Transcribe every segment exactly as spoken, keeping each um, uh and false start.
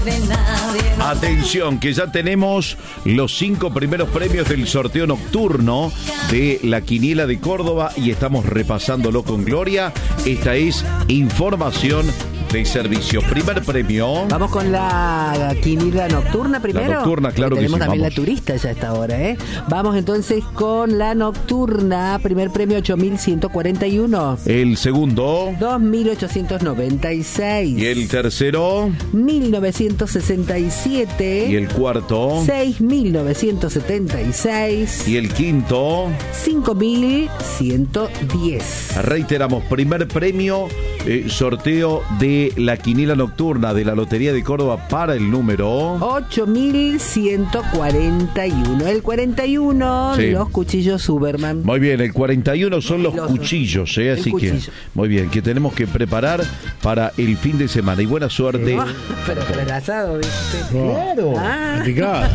Atención, que ya tenemos los cinco primeros premios del sorteo nocturno de la Quiniela de Córdoba y estamos repasándolo con Gloria. Esta es información de servicio. Primer premio. Vamos con la quiniela nocturna primero. La nocturna, claro que sí. Tenemos también vamos. La turista ya a esta hora, ¿eh? Vamos entonces con la nocturna. Primer premio ocho mil ciento cuarenta y uno. El segundo. dos mil ochocientos noventa y seis. Y el tercero. mil novecientos sesenta y siete. Y el cuarto. seis mil novecientos setenta y seis. Y el quinto. cinco mil ciento diez. Reiteramos, primer premio, eh, sorteo de la quiniela nocturna de la Lotería de Córdoba para el número ocho mil ciento cuarenta y uno. El cuarenta y uno, sí. Los cuchillos Superman. Muy bien, el cuarenta y uno son los, los cuchillos, ¿eh? Así cuchillo. que, muy bien, que tenemos que preparar para el fin de semana. Y buena suerte. No, pero para el asado, ¿viste? Claro. Ah. La picada.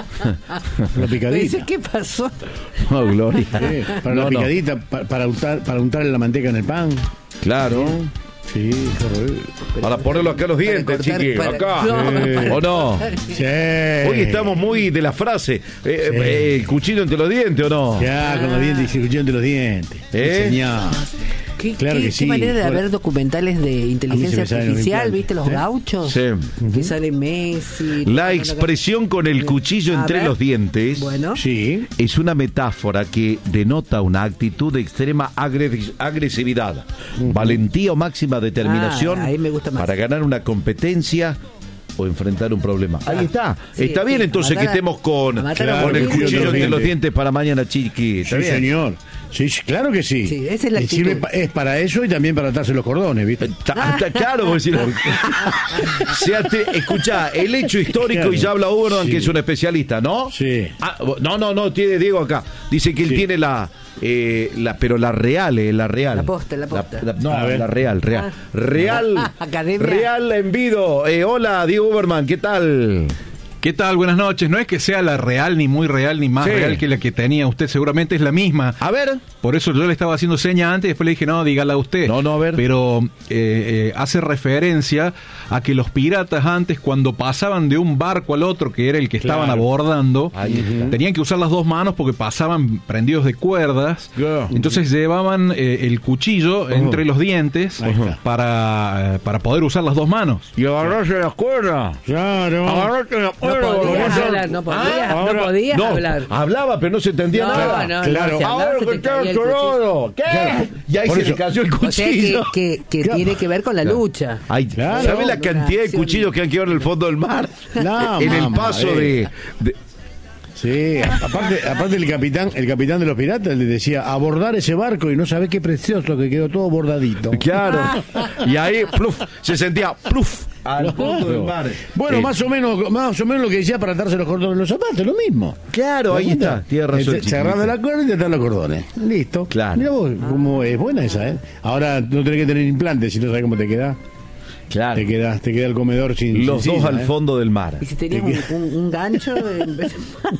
La picadita. Dice, ¿qué pasó? No, Gloria. Sí, para No, la no. picadita, para, para untar, para untarle la manteca en el pan. Claro. Sí, horrible. Para ponerlo acá los dientes, cortar, chiqui. para- Acá. no, Eh, para- ¿O no? Sí. Hoy estamos muy de la frase. Eh, eh, ¿El cuchillo entre los dientes o no? Ya, con los dientes y se escuchó entre los dientes. ¿Eh? Sí, señor. ¿Qué, Claro qué- que qué sí. manera de Bueno, haber documentales de inteligencia me salen los artificial, implantes. ¿viste? Los ¿Eh? gauchos. Sí. Que sale Messi. La expresión con el cuchillo A entre ver. los dientes Bueno. Sí. es una metáfora que denota una actitud de extrema agres- agresividad, valentía o máxima determinación Ah, ahí me gusta más. para ganar una competencia o enfrentar un problema. Ahí está. Sí, está sí, bien a entonces matar que a- estemos con, a matar a con el cuchillo cuchillo entre los entre los dientes. dientes para mañana, chiqui. ¿Está Sí, bien? señor. Sí, sí, claro que sí. Sí, esa es la Y actitud. sirve pa- es para eso y también para atarse los cordones, ¿viste? Está, está claro, porque si no- Se ate- escuchá, el hecho histórico, Claro. y ya habla Uberman, Sí. que es un especialista, ¿no? Sí. Ah, no, no, no, tiene Diego acá. Dice que él Sí. tiene la, eh, la, pero la real, eh, la real. La posta, la posta. La- no, A ver. la real, real. Ah. Real, Academia. real en vivo. Eh, hola, Diego Uberman, ¿qué tal? ¿Qué tal? Buenas noches. No es que sea la real, ni muy real, ni más Sí. real que la que tenía usted. Seguramente es la misma. A ver. Por eso yo le estaba haciendo seña antes y después le dije, no, dígala usted. No, no, a ver. Pero eh, eh, hace referencia a que los piratas antes, cuando pasaban de un barco al otro, que era el que estaban Claro. abordando, Ahí está. tenían que usar las dos manos porque pasaban prendidos de cuerdas. Yeah. Entonces llevaban eh, el cuchillo entre los dientes Ahí está. para, eh, para poder usar las dos manos. Y agarrarse las cuerdas. Claro. Agarrarse las No cuerdas. podías boludo. hablar, no podías, Ah, no ahora- podías no, hablar. Hablaba, pero no se entendía No, nada. no, no, Claro. si hablabas Ahora se que te está caía el cuchillo. chororo. ¿Qué? Claro. Y ahí Por se le eso- cayó el O sea cuchillo. que, que, que Claro. tiene que ver con la lucha. Ay, Claro. ¿sabe la cantidad de Acción. cuchillos que han quedado en el fondo del mar? No, en el mamá, paso eh. de, de- Sí, aparte, aparte el capitán, el capitán de los piratas le decía abordar ese barco y no sabe qué precioso que quedó todo bordadito. Claro. Y ahí, pluf, se sentía, pluf, al fondo del mar. Bueno, Eh, más o menos, más o menos lo que decía para atarse los cordones en los zapatos, lo mismo. Claro, ahí está. Tiene razón. Se agarra de la cuerda y te atan los cordones. Listo. Claro. Mira vos, cómo es buena esa, ¿eh? Ahora no tenés que tener implantes si no sabes cómo te queda. Claro. Te queda, te queda el comedor sin Los sin dos silla, al ¿eh? fondo del mar. Y si tenías un, un, un gancho, en vez-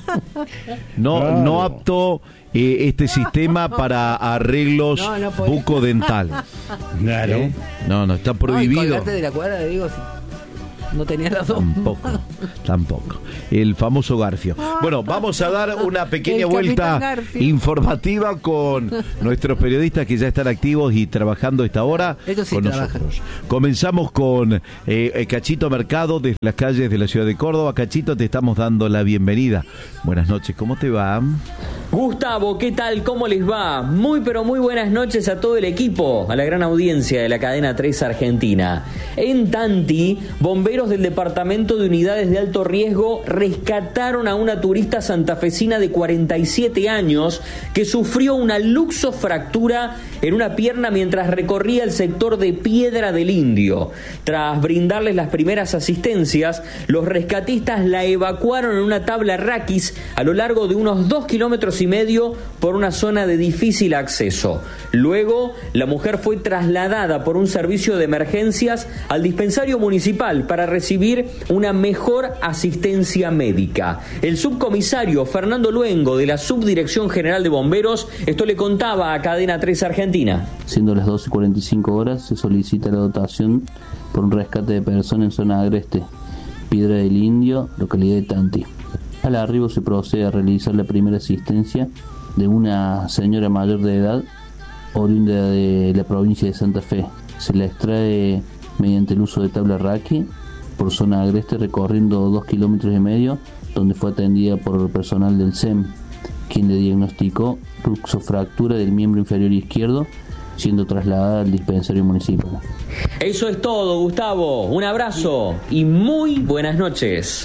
No, Claro. no apto eh, este sistema para arreglos No, no podía. bucodentales. Claro. ¿Eh? No, no, está Ay, prohibido. colgarte de la cuerda, digo, si no tenías las dos. Tampoco, tampoco. El famoso Garfio. Bueno, vamos a dar una pequeña El vuelta Capitán Garfio. informativa con nuestros periodistas que ya están activos y trabajando a esta hora Ellos sí con trabajan. nosotros. Comenzamos con eh, eh, Cachito Mercado desde las calles de la ciudad de Córdoba. Cachito, te estamos dando la bienvenida. Buenas noches, ¿cómo te va? Gustavo, ¿qué tal? ¿Cómo les va? Muy pero muy buenas noches a todo el equipo, a la gran audiencia de la cadena tres Argentina. En Tanti, bomberos del Departamento de Unidades de Alto Riesgo rescataron a una turista santafesina de cuarenta y siete años que sufrió una luxofractura en una pierna mientras recorría el sector de Piedra del Indio. Tras brindarles las primeras asistencias, los rescatistas la evacuaron en una tabla raquis a lo largo de unos dos kilómetros y medio por una zona de difícil acceso. Luego, la mujer fue trasladada por un servicio de emergencias al dispensario municipal para recibir una mejor asistencia médica. El subcomisario Fernando Luengo de la Subdirección General de Bomberos esto le contaba a Cadena tres Argentina. Siendo las doce cuarenta y cinco horas, se solicita la dotación por un rescate de persona en zona agreste. Piedra del Indio, localidad de Tanti. Al arribo se procede a realizar la primera asistencia de una señora mayor de edad, oriunda de la provincia de Santa Fe. Se la extrae mediante el uso de tabla raqui por zona agreste, recorriendo dos kilómetros y medio, donde fue atendida por el personal del S E M, quien le diagnosticó luxofractura del miembro inferior izquierdo, siendo trasladada al dispensario municipal. Eso es todo, Gustavo. Un abrazo y muy buenas noches.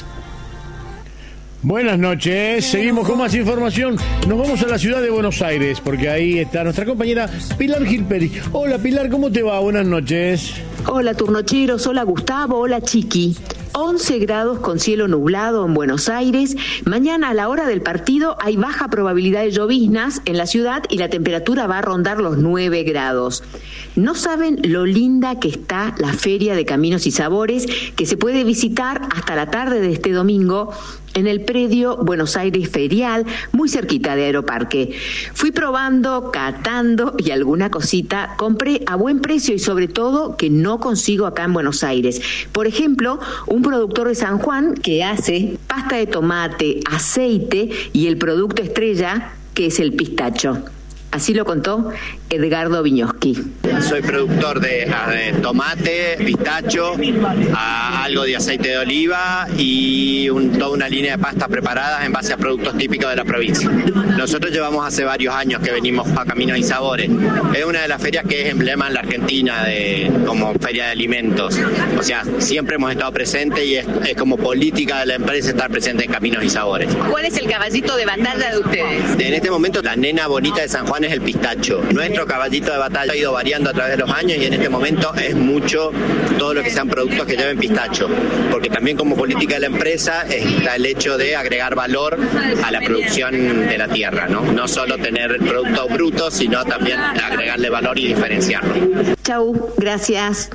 Buenas noches, seguimos con más información. Nos vamos a la ciudad de Buenos Aires, porque ahí está nuestra compañera Pilar Gilperi. Hola Pilar, ¿cómo te va? Buenas noches. Hola turnocheros, hola Gustavo, hola Chiqui. once grados con cielo nublado en Buenos Aires. Mañana a la hora del partido hay baja probabilidad de lloviznas en la ciudad y la temperatura va a rondar los nueve grados. No saben lo linda que está la Feria de Caminos y Sabores, que se puede visitar hasta la tarde de este domingo en el predio Buenos Aires Ferial, muy cerquita de Aeroparque. Fui probando, catando y alguna cosita compré a buen precio y sobre todo que no consigo acá en Buenos Aires. Por ejemplo, un productor de San Juan que hace pasta de tomate, aceite y el producto estrella que es el pistacho. Así lo contó Edgardo Viñoski. Soy productor de, de tomate, pistacho, a, algo de aceite de oliva y un, toda una línea de pastas preparadas en base a productos típicos de la provincia. Nosotros llevamos hace varios años que venimos a Caminos y Sabores. Es una de las ferias que es emblema en la Argentina de, como feria de alimentos. O sea, siempre hemos estado presentes y es, es como política de la empresa estar presente en Caminos y Sabores. ¿Cuál es el caballito de batalla de ustedes? En este momento la nena bonita de San Juan es el pistacho. Nuestro caballito de batalla ha ido variando a través de los años y en este momento es mucho todo lo que sean productos que lleven pistacho, porque también como política de la empresa está el hecho de agregar valor a la producción de la tierra, ¿no? No solo tener productos brutos, sino también agregarle valor y diferenciarlo. Chau, gracias.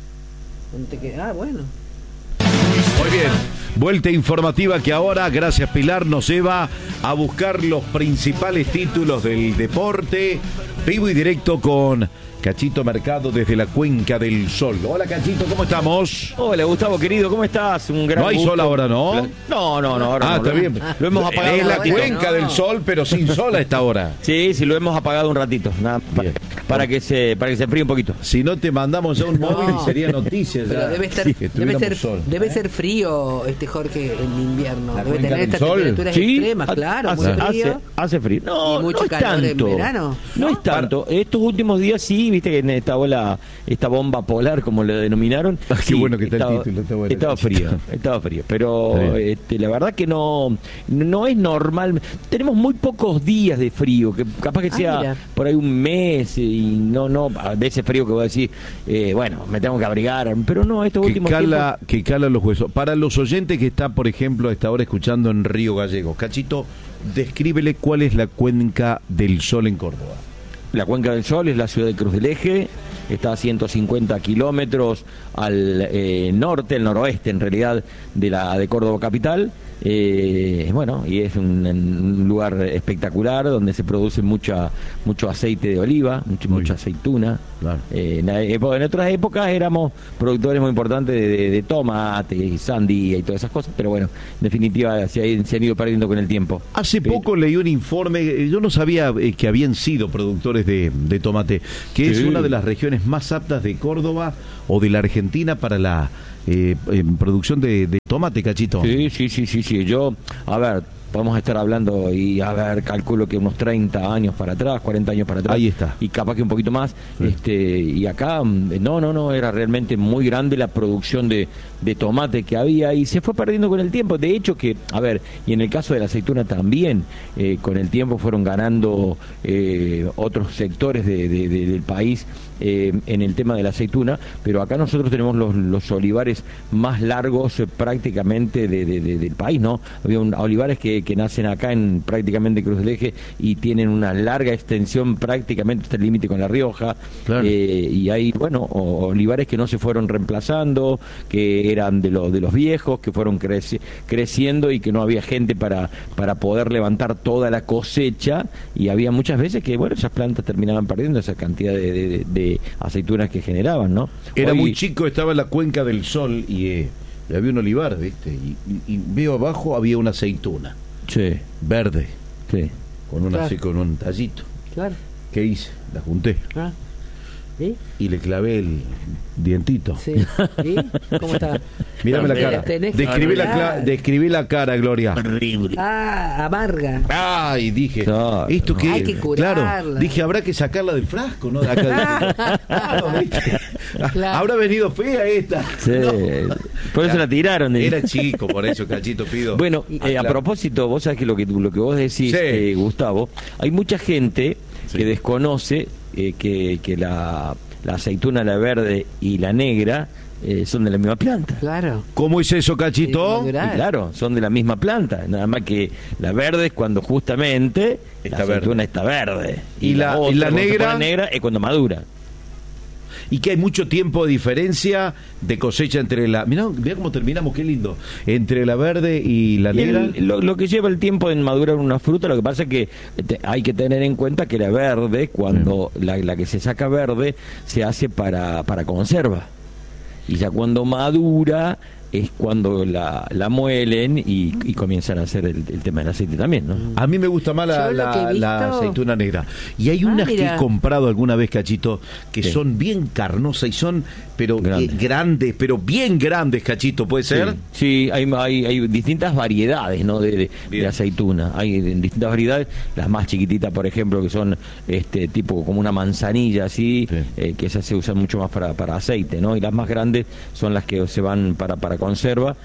Ah, bueno. Muy bien. Vuelta informativa que ahora, gracias Pilar, nos lleva a buscar los principales títulos del deporte. Vivo y directo con Cachito Mercado desde la Cuenca del Sol. Hola Cachito, ¿cómo estamos? Hola Gustavo querido, ¿cómo estás? Un gran No hay gusto. sol ahora, ¿no? No, no, no, ahora Ah, no. está Lo- bien. Lo hemos apagado. Es un la ratito. Cuenca del Sol, pero sin sol a esta hora. Sí, sí, lo hemos apagado un ratito, nada, para, para que se para que se enfríe un poquito. Si no te mandamos ya un No. móvil sería noticia ya. Pero debe estar, Sí, que debe tuviéramos ser, sol. debe ser frío, este Jorge, en invierno. La Debe Cuenca tener del estas Sol. temperaturas Sí, extremas, ha- claro, hace, muy frío. hace, hace frío. No, Y mucho no es calor en tanto. verano. No es tanto. Estos últimos días sí, viste que estaba la esta bomba polar, como lo denominaron. Ah, qué Sí, bueno que está el estaba, título, está bueno. estaba frío, estaba frío. Pero Está bien. este, la verdad que no no es normal. Tenemos muy pocos días de frío, que capaz que Ah, sea mira. por ahí un mes y no no de ese frío que voy a decir, eh, bueno, me tengo que abrigar, pero no, estos Que últimos cala, que cala los huesos. Para los oyentes que están, por ejemplo, a esta hora escuchando en Río Gallegos, Cachito, descríbele cuál es la Cuenca del Sol en Córdoba. La Cuenca del Sol es la ciudad de Cruz del Eje, está a ciento cincuenta kilómetros al eh, norte, el noroeste en realidad, de la de Córdoba capital. Eh, bueno, y es un, un lugar espectacular donde se produce mucha mucho aceite de oliva, mucho, mucha aceituna. Claro. Eh, en, la época- en otras épocas éramos productores muy importantes de, de, de tomate y sandía y todas esas cosas, pero bueno, en definitiva se, ha- se han ido perdiendo con el tiempo. Hace Pero- poco leí un informe, eh, yo no sabía eh, que habían sido productores de, de tomate, que es Sí. una de las regiones más aptas de Córdoba o de la Argentina para la eh, eh, producción de, de tomate, Cachito. Sí, sí, sí, sí, sí. Yo, a ver, podemos estar hablando y, a ver, calculo que unos treinta años para atrás, cuarenta años para atrás. Ahí está. Y capaz que un poquito más. este Y acá, mm, no, no, no, era realmente muy grande la producción de, de tomate que había y se fue perdiendo con el tiempo. De hecho que, a ver, y en el caso de la aceituna también, eh, con el tiempo fueron ganando eh, otros sectores de, de- de- del país eh, en el tema de la aceituna, pero acá nosotros tenemos los, los olivares más largos eh, prácticamente de- de- de- del país, ¿no? Había un, olivares que, que nacen acá en prácticamente Cruz del Eje y tienen una larga extensión prácticamente hasta el límite con La Rioja. Claro. Eh, y hay, bueno, o- olivares que no se fueron reemplazando, que eran de, los de los viejos, que fueron creci- creciendo y que no había gente para, para poder levantar toda la cosecha y había muchas veces que, bueno, esas plantas terminaban perdiendo esa cantidad de, de- de aceitunas que generaban, ¿no? Era Hoy- muy chico, estaba en la Cuenca del Sol y eh, Y había un olivar, ¿viste? Y, y, y veo abajo había una aceituna. Sí. Verde. Sí. Con, una, Claro. así, con un tallito. Claro. ¿Qué hice? La junté. Ah. ¿Sí? Y le clavé el dientito. Sí. ¿Sí? ¿Cómo está? Mírame la Pero cara. tenés que Describí la, cuidar. cla- describí la cara, Gloria. Horrible. Ah, amarga. Ay, dije, No, esto no. que Hay que curarla. claro, dije, habrá que sacarla del frasco, ¿no? De acá. Claro, ¿viste? Claro. Habrá venido fea esta. Sí. No. Por eso la tiraron. de- Era chico, por eso, Cachito, pido. Bueno, Ah, eh, a claro. propósito, vos sabés que lo que, lo que vos decís, Sí. eh, Gustavo, hay mucha gente Sí. que desconoce eh, que, que la, la aceituna, la verde y la negra eh, son de la misma planta. Claro. ¿Cómo es eso, Cachito? Sí, Y claro, son de la misma planta, nada más que la verde es cuando justamente Está la aceituna verde. está verde. ¿Y la- otra, y la cuando se negra? pone negra es cuando madura. Y que hay mucho tiempo de diferencia de cosecha entre la... Mirá, mirá cómo terminamos, qué lindo. Entre la verde y la Y negra. el- lo, lo que lleva el tiempo en madurar una fruta, lo que pasa es que te- hay que tener en cuenta que la verde, cuando la, la que se saca verde, se hace para, para conserva. Y ya cuando madura es cuando la, la muelen y, y comienzan a hacer el, el tema del aceite también, ¿no? A mí me gusta más la, Yo lo que he la, la visto- aceituna negra. Y hay Ah, unas que mira. he comprado alguna vez, Cachito, que Sí. son bien carnosas y son, pero Grandes. eh, grandes, pero bien grandes, Cachito, ¿puede ser? Sí, sí, hay, hay, hay distintas variedades, ¿no? de, de, Bien. de aceituna. Hay de- distintas variedades, las más chiquititas, por ejemplo, que son este tipo como una manzanilla así, Sí. eh, que esas se usan mucho más para, para aceite, ¿no? Y las más grandes son las que se van para, para conserva.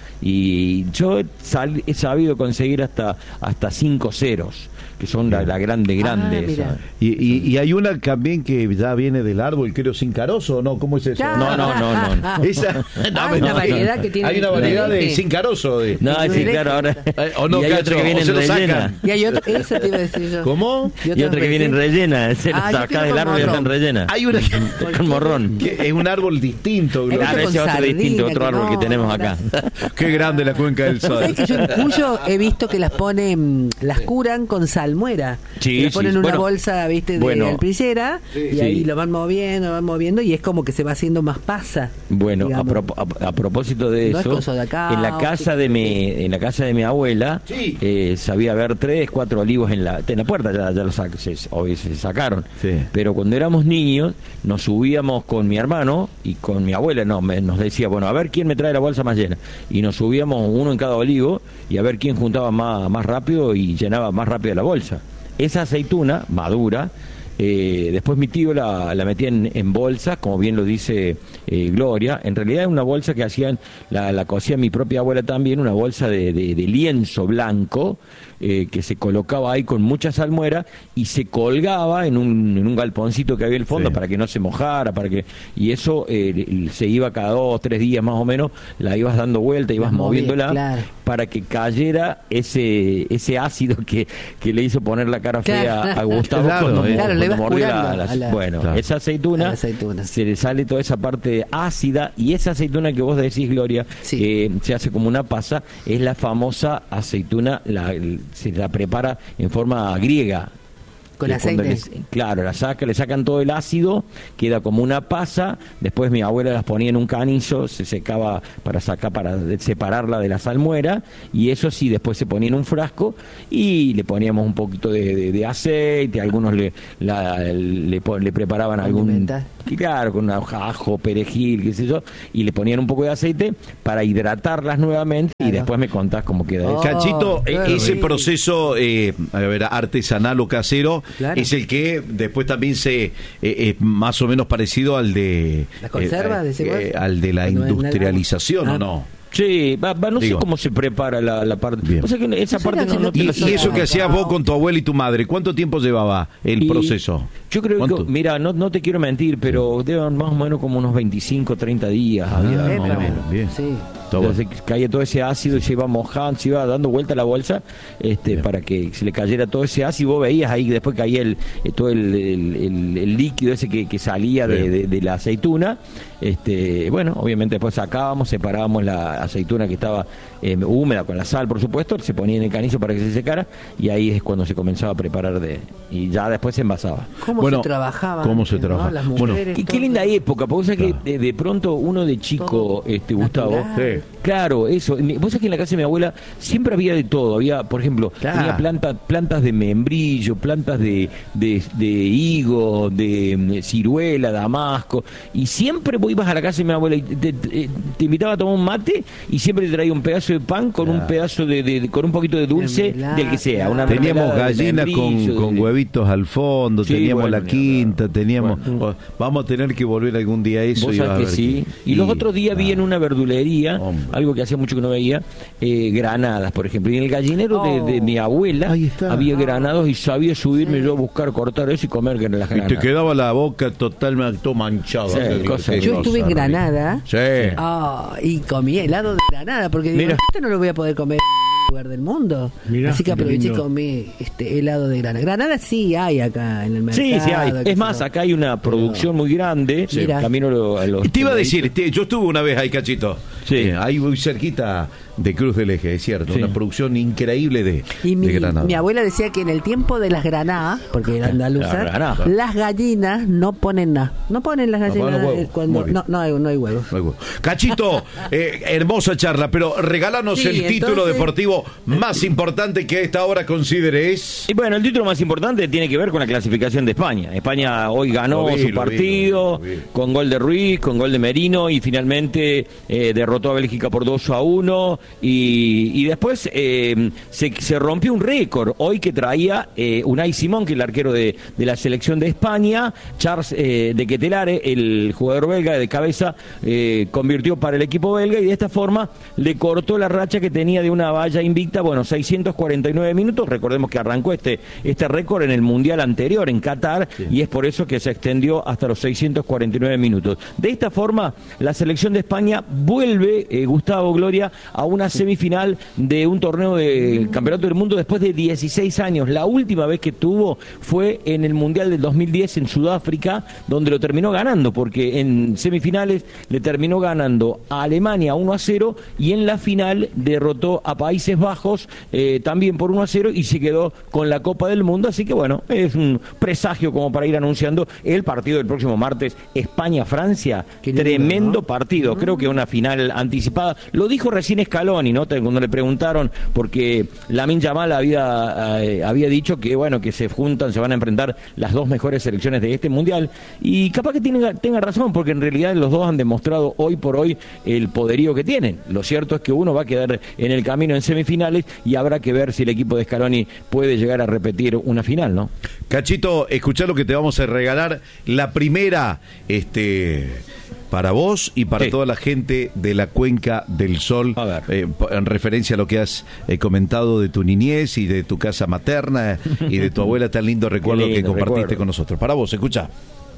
Y yo he, sal- he sabido conseguir hasta hasta cinco ceros, que son la, la grande, grande. Ah, mira. esa. Y, y, y hay una también que ya viene del árbol, creo, sin carozo, ¿o no? ¿Cómo es eso? No, no, no, no. Esa, Hay una variedad que tiene Hay una variedad de Sí. sin caroso. De, No, sí, Directo. claro, ahora. Eh, o no, y hay Cacho, otra que o viene se lo rellena. sacan. Y hay otra, eso te iba a decir yo. ¿Cómo? Y otras otra que viene veces- rellena, se la Ah, yo sacás quiero del con árbol y están morrón. rellenas. Hay una que, Con morrón. que es un árbol distinto, Gloria. Claro, con ese es otro sardina, distinto, otro que árbol no, que tenemos acá. Qué grande la cuenca del sol. ¿Sabes que yo en Cuyo he visto que las ponen, las curan con salmuera? Sí, Que le ponen sí. una Bueno, bolsa, viste, de bueno. alpillera y Sí. ahí lo van moviendo, lo van moviendo y es como que se va haciendo más pasa. Bueno, a, digamos. propo- a- a propósito de No es eso, cosa de acá, en la casa de mi, en la casa de mi abuela, Sí. eh, sabía ver tres, cuatro olivos en la, en la puerta, ya, ya los sac- se, obvio se sacaron. Sí. Pero cuando éramos niños, nos subíamos con mi hermano y con mi abuela, no, me- nos decía, bueno, a ver quién me trae la bolsa más llena. Y nos subíamos uno en cada olivo y a ver quién juntaba más, más rápido y llenaba más rápido la bolsa. Esa aceituna madura, eh, después mi tío la, la metía en, en bolsas, como bien lo dice eh, Gloria. En realidad es una bolsa que hacían, la, la cosía mi propia abuela también, una bolsa de, de- de lienzo blanco, eh, que se colocaba ahí con mucha salmuera y se colgaba en un, en un galponcito que había al fondo Sí. para que no se mojara, para que y eso eh, se iba cada dos, tres días más o menos, la ibas dando vuelta, ibas La movía, moviéndola claro. para que cayera ese ese ácido que, que le hizo poner la cara fea Claro. a Gustavo Claro, cuando, eh. mo- Claro, le cuando ibas mordió la- curando la- a la- bueno, Claro. esa aceituna, A la aceituna. se le sale toda esa parte ácida y esa aceituna que vos decís, Gloria, Sí. que se hace como una pasa, es la famosa aceituna, la, se la prepara en forma griega. Con Que cuando aceite. les- claro, la saca, le sacan todo el ácido, queda como una pasa, después mi abuela las ponía en un canillo, se secaba para sacar, para de- separarla de la salmuera, y eso sí, después se ponía en un frasco y le poníamos un poquito de, de- de aceite, algunos le, la- le, pon- le preparaban algún, Condimentar. claro, con ajo, perejil, qué sé yo, y le ponían un poco de aceite para hidratarlas nuevamente y Claro. después me contás cómo queda Oh. eso. Cachito, qué e- ese rico. proceso eh, a ver, artesanal o casero Claro. es el que después también se eh, es más o menos parecido al de ¿La conserva, eh, decís vos? eh, al de la Cuando es industrialización nada. o no. Sí, va, va, no Digo. sé cómo se prepara la, la parte. Bien. O sea que esa No sé, parte no, no, no te Y, la y sé. eso que hacías vos con tu abuela y tu madre, ¿cuánto tiempo llevaba el Y proceso? Yo creo ¿Cuánto? que, mira, no, no te quiero mentir, pero deben más o menos como unos veinticinco, treinta días. había, Ah, Epa. más o menos. bien. Sí. Está bueno. Entonces caía todo ese ácido y se iba mojando, se iba dando vuelta la bolsa este, Bien. para que se le cayera todo ese ácido. Y vos veías ahí que después caía el, eh, todo el, el- el- el líquido ese que, que salía Sí. de, de- de la aceituna. Este, bueno, obviamente después sacábamos, separábamos la aceituna que estaba eh, húmeda con la sal, por supuesto, se ponía en el canillo para que se secara y ahí es cuando se comenzaba a preparar de y ya después se envasaba. ¿Cómo Bueno, se trabajaba? ¿cómo se antes, trabaja? ¿no? Las Bueno, mujeres, Qué, qué todo. linda época, porque o sea Claro. que de, de pronto uno de chico, Todo este Gustavo, natural. Claro, eso. Vos sabés que en la casa de mi abuela siempre había de todo. Había, por ejemplo, Claro. tenía planta, plantas de membrillo, plantas de, de, de higo, de mm, ciruela, damasco. Y siempre vos ibas a la casa de mi abuela y te, te- te invitaba a tomar un mate y siempre te traía un pedazo de pan con un pedazo de, de- de- con un poquito de dulce Mermelada, del que sea. Una Teníamos mermelada de gallinas con, membrillo, con de- huevitos al fondo, Sí, teníamos bueno, la ni quinta, hablar. teníamos... Bueno. oh, vamos a tener que volver algún día a eso. Vos y vas sabés a que ver sí. que- Y los otros días vi en una verdulería, Hombre. algo que hacía mucho que no veía, eh, granadas, por ejemplo. Y en el gallinero de, de mi abuela Ahí está. había granados y sabía subirme yo a buscar, cortar eso y comer que las Y granadas. te quedaba la boca totalmente todo manchada. Sí, Qué cosa- cosa, Yo estuve en Ricky. Granada. Sí. Ah, y comí helado de Granada, porque digo, Mira. esto no lo voy a poder comer en ningún lugar del mundo. Mirá, Así que qué aproveché y lindo. comí este helado de Granada. Granada sí hay acá en el mercado. Sí, sí hay. qué Es sé más, yo. acá hay una producción muy grande. Sí. Mira. Camino a lo- a los- Te iba a decir, te- yo estuve una vez ahí, Cachito. Sí. Eh, ahí muy cerquita de Cruz del Eje, es cierto. Sí. Una producción increíble de, Y mi, de Granada. mi abuela decía que en el tiempo de las granadas, porque era andaluza, La granada. las gallinas no ponen nada. No ponen las No gallinas ponen huevos. eh, cuando Muy bien. no, no hay, no hay huevos. Luego. Cachito, eh, hermosa charla, pero regálanos Sí, el título entonces- deportivo más importante que a esta hora consideres. Y bueno, el título más importante tiene que ver con la clasificación de España. España hoy ganó Lo vi, su lo vi, partido lo vi, lo vi. con gol de Ruiz, con gol de Merino y finalmente eh, derrotó a Bélgica por dos a uno y, y después eh, se, se rompió un récord hoy que traía eh, Unai Simón, que es el arquero de, de la selección de España. Charles eh, de Ketelare, el jugador belga de cabeza, eh, convirtió para el equipo belga y de esta forma le cortó la racha que tenía de una valla invicta, bueno, seiscientos cuarenta y nueve minutos. Recordemos que arrancó este, este récord en el Mundial anterior en Qatar y es por eso que se extendió hasta los seiscientos cuarenta y nueve minutos. De esta forma, la selección de España vuelve, eh, Gustavo Gloria, a una semifinal de un torneo de Campeonato del Mundo después de dieciséis años. La última vez que tuvo fue en el Mundial del dos mil diez en Sudáfrica, donde lo terminó ganando, porque en semifinales le terminó ganando a Alemania uno a cero y en la final derrotó a Países Bajos eh, también por uno a cero y se quedó con la Copa del Mundo. Así que bueno, es un presagio como para ir anunciando el partido del próximo martes, España-Francia. Qué lindo, Tremendo ¿no? partido, creo que una final anticipada. Lo dijo recién Scaloni, ¿no? Cuando le preguntaron, porque Lamine Yamal había, eh, había dicho que bueno, que se juntan, se van a enfrentar las dos mejores selecciones de este mundial. Y capaz que tenga, tenga razón, porque en realidad los dos han demostrado hoy por hoy el poderío que tienen. Lo cierto es que uno va a quedar en el camino en semifinales y habrá que ver si el equipo de Scaloni puede llegar a repetir una final, ¿no? Cachito, escuchá lo que te vamos a regalar. La primera, este, para vos y para Sí. toda la gente de la Cuenca del Sol, A ver. eh, en referencia a lo que has eh, comentado de tu niñez y de tu casa materna y de tu abuela, tan lindo recuerdo lindo que compartiste recuerdo. con nosotros. Para vos, escuchá.